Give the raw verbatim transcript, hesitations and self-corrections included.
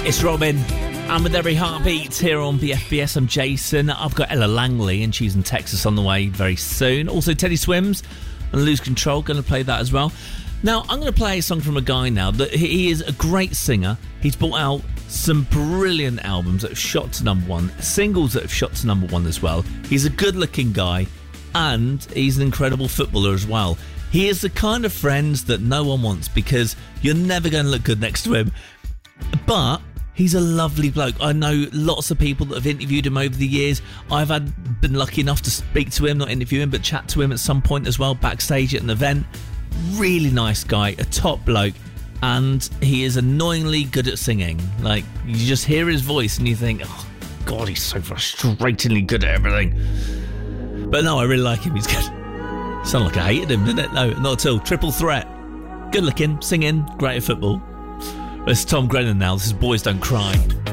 It's Robin. And with every heartbeat here on B F B S, I'm Jason. I've got Ella Langley and she's in Texas on the way very soon. Also Teddy Swims and Lose Control, going to play that as well. Now, I'm going to play a song from a guy now that he is a great singer. He's brought out some brilliant albums that have shot to number one, singles that have shot to number one as well. He's a good-looking guy and he's an incredible footballer as well. He is the kind of friends that no one wants because you're never going to look good next to him. But he's a lovely bloke. I know lots of people that have interviewed him over the years. I've had been lucky enough to speak to him, not interview him, but chat to him at some point as well, backstage at an event. Really nice guy, a top bloke, and he is annoyingly good at singing. Like, you just hear his voice and you think, oh, God, he's so frustratingly good at everything. But no, I really like him. He's good. Sounded like I hated him, didn't it? No, not at all. Triple threat. Good looking, singing, great at football. It's Tom Grennan now. This is Boys Don't Cry.